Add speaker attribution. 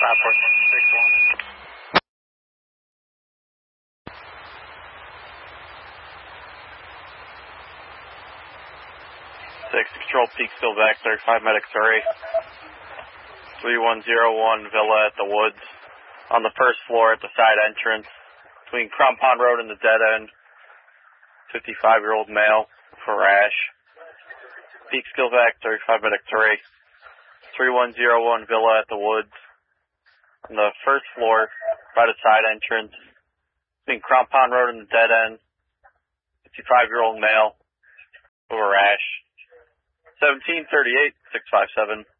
Speaker 1: Control Peekskill back, 35 medic 3. 3101 Villa at the Woods. On the first floor at the side entrance. Between Crown Pond Road and the dead end. 55-year-old male for rash. Peekskill back, 35 medic 3. 3101 Villa at the Woods. On the first floor by the side entrance. Between Crown Pond Road and the dead end. 55-year-old male for rash. 1738 657.